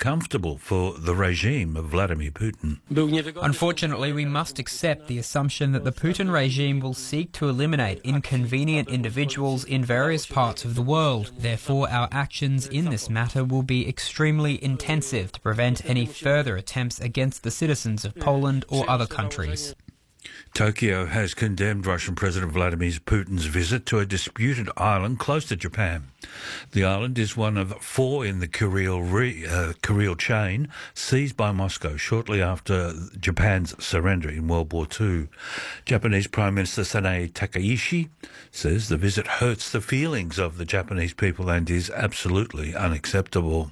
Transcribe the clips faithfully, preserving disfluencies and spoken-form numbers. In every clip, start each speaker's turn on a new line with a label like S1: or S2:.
S1: uncomfortable for the regime of Vladimir Putin.
S2: Unfortunately, we must accept the assumption that the Putin regime will seek to eliminate inconvenient individuals in various parts of the world. Therefore, our actions in this matter will be extremely intensive to prevent any further attempts against the citizens of Poland or other countries.
S1: Tokyo has condemned Russian President Vladimir Putin's visit to a disputed island close to Japan. The island is one of four in the Kuril, re, uh, Kuril chain seized by Moscow shortly after Japan's surrender in World War Two. Japanese Prime Minister Sanae Takaishi says the visit hurts the feelings of the Japanese people and is absolutely unacceptable.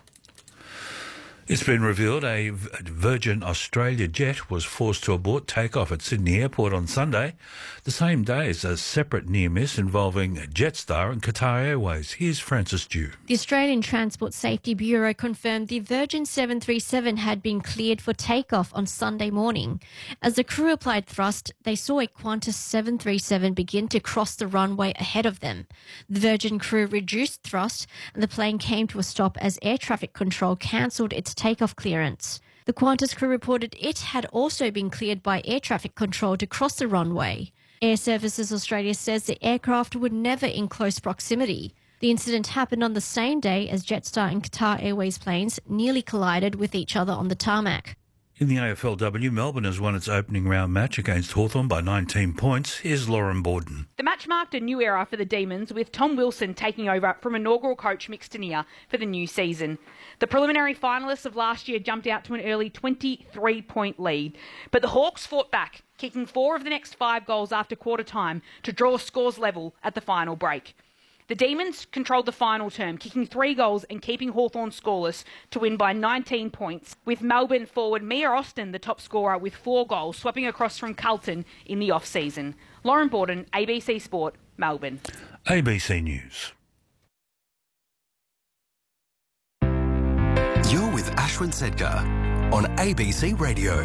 S1: It's been revealed a Virgin Australia jet was forced to abort takeoff at Sydney Airport on Sunday, the same day as a separate near-miss involving Jetstar and Qatar Airways. Here's Francis Dew.
S3: The Australian Transport Safety Bureau confirmed the Virgin seven thirty-seven had been cleared for takeoff on Sunday morning. As the crew applied thrust, they saw a Qantas seven thirty-seven begin to cross the runway ahead of them. The Virgin crew reduced thrust and the plane came to a stop as air traffic control cancelled its takeoff clearance. The Qantas crew reported it had also been cleared by air traffic control to cross the runway. Air Services Australia says the aircraft were never in close proximity. The incident happened on the same day as Jetstar and Qatar Airways planes nearly collided with each other on the tarmac.
S1: In the A F L W, Melbourne has won its opening round match against Hawthorn by nineteen points. Here's Lauren Borden.
S4: The match marked a new era for the Demons, with Tom Wilson taking over from inaugural coach Mick Stanier for the new season. The preliminary finalists of last year jumped out to an early twenty-three point lead, but the Hawks fought back, kicking four of the next five goals after quarter time to draw scores level at the final break. The Demons controlled the final term, kicking three goals and keeping Hawthorn scoreless to win by nineteen points, with Melbourne forward Mia Austin the top scorer with four goals, swapping across from Carlton in the off-season. Lauren Borden, A B C Sport, Melbourne.
S1: A B C News.
S5: You're with Ashwin Sedkar on A B C Radio.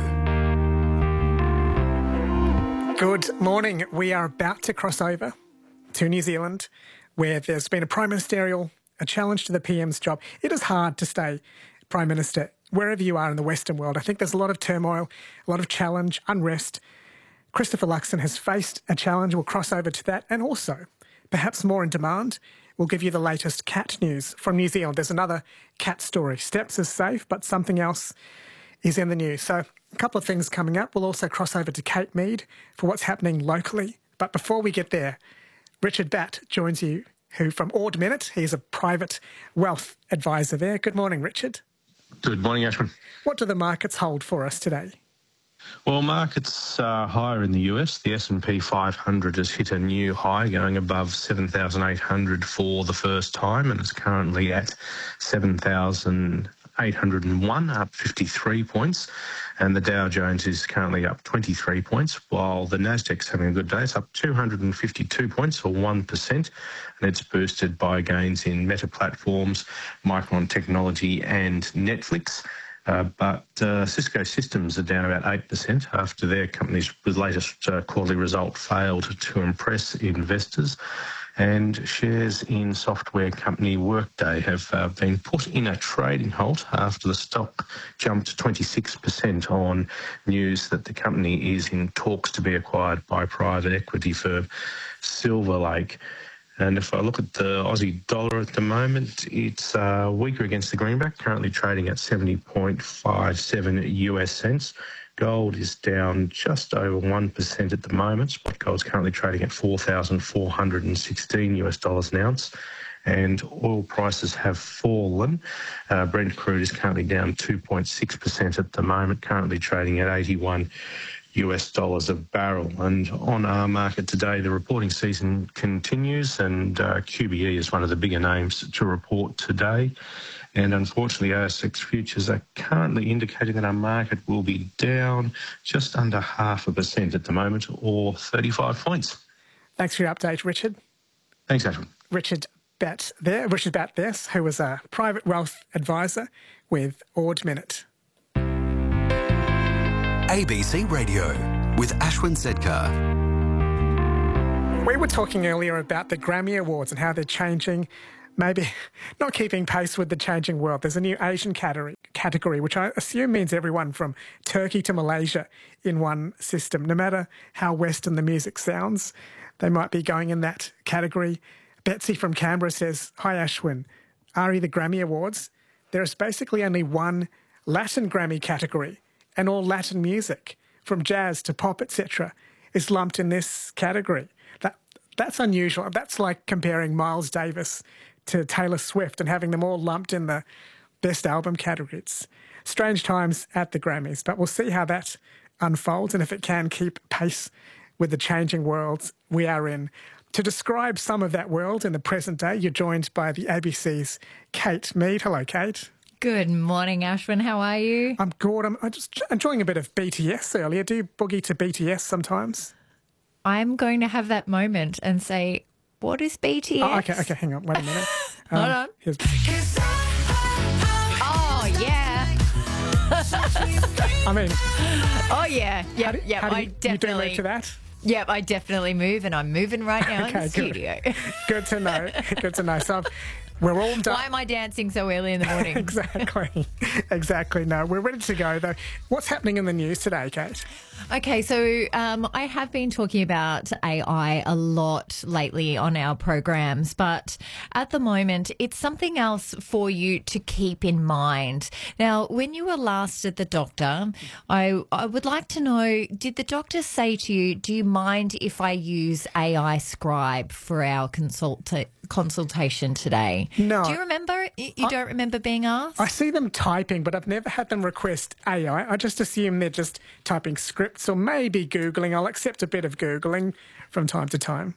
S6: Good morning. We are about to cross over to New Zealand, where there's been a prime ministerial, a challenge to the P M's job. It is hard to stay Prime Minister wherever you are in the Western world. I think there's a lot of turmoil, a lot of challenge, unrest. Christopher Luxon has faced a challenge. We'll cross over to that. And also, perhaps more in demand, we'll give you the latest cat news from New Zealand. There's another cat story. Steps is safe, but something else is in the news. So a couple of things coming up. We'll also cross over to Cape Mead for what's happening locally. But before we get there, Richard Batt joins you, who from Ord Minnett, he's a private wealth advisor there. Good morning, Richard.
S7: Good morning, Ashwin.
S6: What do the markets hold for us today?
S7: Well, markets are higher in the U S. The S and P five hundred has hit a new high, going above seven thousand eight hundred for the first time, and it's currently at seven thousand eight hundred one, up fifty-three points. And the Dow Jones is currently up twenty-three points, while the Nasdaq's having a good day. It's up two hundred fifty-two points, or one percent, and it's boosted by gains in Meta Platforms, Micron Technology and Netflix. Uh, but uh, Cisco Systems are down about eight percent after their company's latest uh, quarterly result failed to impress investors. And shares in software company Workday have uh, been put in a trading halt after the stock jumped twenty-six percent on news that the company is in talks to be acquired by private equity firm Silver Lake. And if I look at the Aussie dollar at the moment, it's uh, weaker against the greenback, currently trading at seventy point five seven U S cents. Gold is down just over one percent at the moment. Spot gold's currently trading at four thousand four hundred sixteen US dollars an ounce. And oil prices have fallen. Uh, Brent crude is currently down two point six percent at the moment, currently trading at eighty-one U S dollars a barrel. And on our market today, the reporting season continues, and uh, Q B E is one of the bigger names to report today. And unfortunately, A S X futures are currently indicating that our market will be down just under half a percent at the moment, or thirty-five points.
S6: Thanks for your update, Richard.
S7: Thanks, Ashwin.
S6: Richard Batt there, Richard Batt there, who was a private wealth advisor with Ord Minnett.
S5: A B C Radio with Ashwin Sedkar.
S6: We were talking earlier about the Grammy Awards and how they're changing, maybe not keeping pace with the changing world. There's a new Asian category category, which I assume means everyone from Turkey to Malaysia in one system. No matter how Western the music sounds, they might be going in that category. Betsy from Canberra says, "Hi Ashwin, Ari, the Grammy Awards, there is basically only one Latin Grammy category, and all Latin music, from jazz to pop, et cetera, is lumped in this category. That That's unusual. That's like comparing Miles Davis to Taylor Swift and having them all lumped in the best album category. It's strange times at the Grammys, but we'll see how that unfolds and if it can keep pace with the changing world we are in. To describe some of that world in the present day, you're joined by the A B C's Kate Mead. Hello, Kate.
S8: Good morning, Ashwin. How are you?
S6: I'm good. I'm, I'm just enjoying a bit of B T S earlier. Do you boogie to B T S sometimes?
S8: I'm going to have that moment and say, what is B T S?
S6: Oh, okay, okay, hang on. Wait a minute.
S8: Hold um, on.
S6: Here's...
S8: Oh, yeah.
S6: I mean...
S8: Oh, yeah. Yep,
S6: do,
S8: yep,
S6: how do
S8: I
S6: you,
S8: definitely...
S6: You do move to that?
S8: Yep, I definitely move, and I'm moving right now
S6: okay,
S8: in the studio.
S6: Good. Good to know. Good to know. So we're all done.
S8: Why am I dancing so early in the morning?
S6: exactly. Exactly. No, we're ready to go, though. What's happening in the news today, Kate?
S8: Okay, so um, I have been talking about A I a lot lately on our programs, but at the moment, it's something else for you to keep in mind. Now, when you were last at the doctor, I, I would like to know, did the doctor say to you, do you mind if I use A I Scribe for our consulta- consultation today?
S6: No.
S8: Do you remember? You, you
S6: I,
S8: don't remember being asked?
S6: I see them typing, but I've never had them request A I. I just assume they're just typing scripts or maybe Googling. I'll accept a bit of Googling from time to time.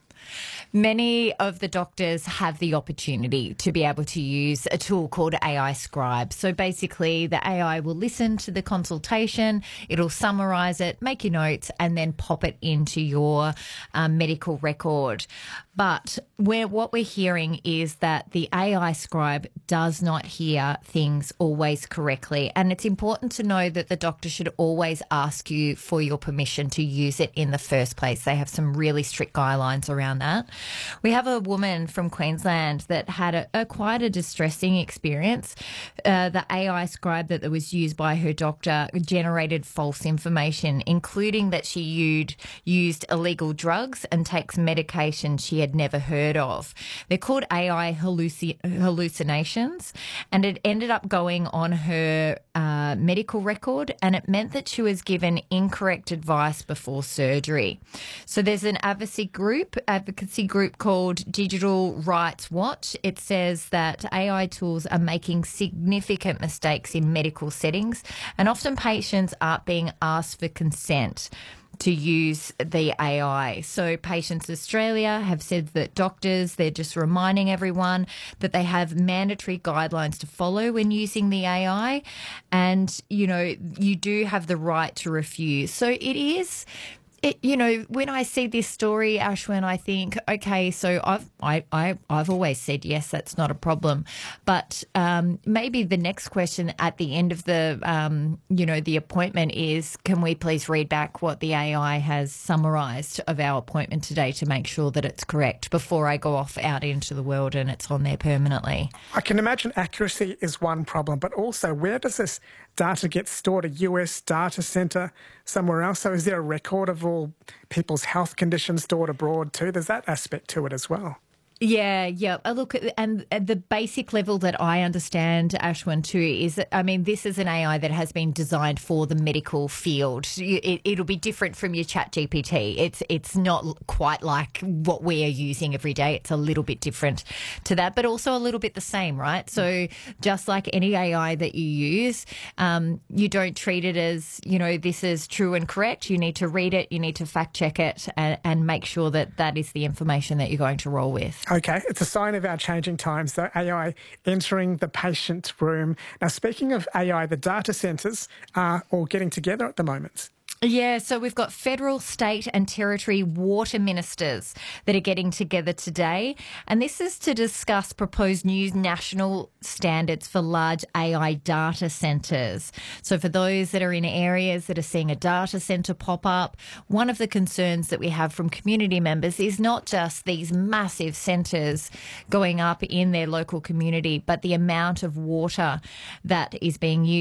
S8: Many of the doctors have the opportunity to be able to use a tool called A I Scribe. So basically, the A I will listen to the consultation, it'll summarise it, make your notes, and then pop it into your um, medical record. But where what we're hearing is that the A I Scribe does not hear things always correctly. And it's important to know that the doctor should always ask you for your permission to use it in the first place. They have some really strict guidelines around that. We have a woman from Queensland that had a, a quite a distressing experience. Uh, the A I Scribe that was used by her doctor generated false information, including that she used, used illegal drugs and takes medication she had never heard of. They're called A I halluci- hallucinations, and it ended up going on her uh, medical record, and it meant that she was given incorrect advice before surgery. So there's an advocacy group, advocacy group called Digital Rights Watch. It says that A I tools are making significant mistakes in medical settings, and often patients aren't being asked for consent to use the A I. So Patients Australia have said that doctors, they're just reminding everyone that they have mandatory guidelines to follow when using the A I. And, you know, you do have the right to refuse. So it is... It, you know, when I see this story, Ashwin, I think, okay, so I've I, I I've always said yes, that's not a problem, but um, maybe the next question at the end of the um, you know the appointment is, can we please read back what the A I has summarised of our appointment today to make sure that it's correct before I go off out into the world and it's on there permanently.
S6: I can imagine accuracy is one problem, but also where does this data get stored? A U S data centre somewhere else? So is there a record of all people's health conditions stored abroad too? There's that aspect to it as well.
S8: Yeah, yeah. Uh, Look, and the basic level that I understand, Ashwin, too, is that, I mean, this is an A I that has been designed for the medical field. It, it'll be different from your Chat G P T. It's it's not quite like what we are using every day. It's a little bit different to that, but also a little bit the same, right? So just like any A I that you use, um, you don't treat it as, you know, this is true and correct. You need to read it, you need to fact check it, and, and make sure that that is the information that you're going to roll with.
S6: Okay, it's a sign of our changing times, though, A I entering the patient room. Now, speaking of A I, the data centres are all getting together at the moment.
S8: Yeah, so we've got federal, state and territory water ministers that are getting together today. And this is to discuss proposed new national standards for large A I data centres. So for those that are in areas that are seeing a data centre pop up, one of the concerns that we have from community members is not just these massive centres going up in their local community, but the amount of water that is being used